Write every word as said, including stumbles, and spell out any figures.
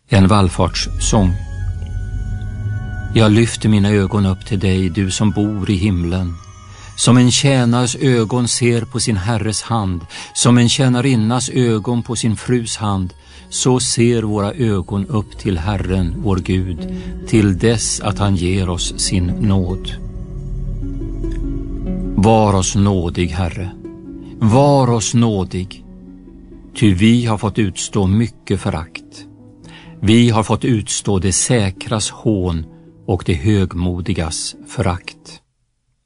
En vallfartssång. Jag lyfter mina ögon upp till dig, du som bor i himlen. Som en tjänares ögon ser på sin herres hand, som en tjänarinnas ögon på sin frus hand, så ser våra ögon upp till Herren, vår Gud, till dess att han ger oss sin nåd. Var oss nådig, Herre, var oss nådig, ty vi har fått utstå mycket förakt. Vi har fått utstå det säkras hån och det högmodigas förakt.